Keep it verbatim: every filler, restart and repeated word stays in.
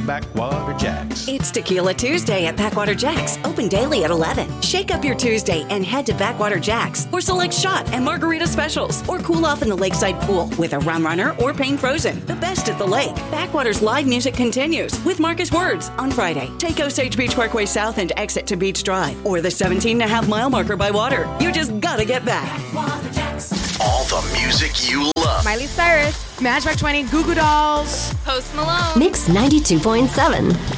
Backwater Jacks. It's Tequila Tuesday at Backwater Jacks, open daily at eleven. Shake up your Tuesday and head to Backwater Jacks for select shot and margarita specials, or cool off in the lakeside pool with a rum runner or Pain Frozen. The best at the lake. Backwater's live music continues with Marcus Words on Friday. Take Osage Beach Parkway South and exit to Beach Drive, or the seventeen and a half mile marker by water. You just gotta get back. Backwater Jacks. All the music you love. Miley Cyrus, Matchbox twenty, Goo Goo Dolls, Post Malone. Mix ninety-two point seven.